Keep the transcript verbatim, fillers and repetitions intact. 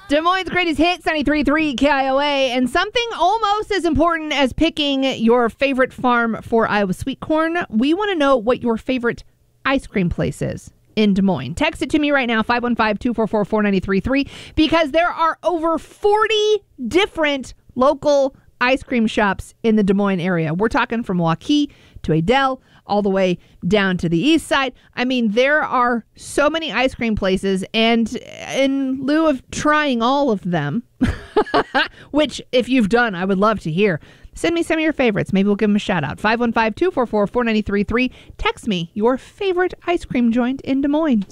Des Moines' greatest hits, ninety-three point three K I O A, and something almost as important as picking your favorite farm for Iowa sweet corn, we want to know what your favorite ice cream place is in Des Moines. Text it to me right now, five one five, two four four, four nine three three, because there are over forty different local ice cream shops in the Des Moines area. We're talking from Waukee to Adel, all the way down to the east side. I mean, there are so many ice cream places, and in lieu of trying all of them, which if you've done, I would love to hear, send me some of your favorites. Maybe we'll give them a shout out. five one five, two four four, four nine three three. Text me your favorite ice cream joint in Des Moines.